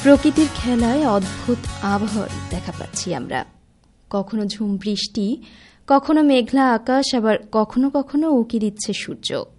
প্রকৃতির খেলায় অদ্ভুত আবহাওয়ার দেখা পাচ্ছি আমরা। কখনো ঝুম বৃষ্টি, কখনো মেঘলা আকাশ, আবার কখনো কখনো উকি দিচ্ছে সূর্য।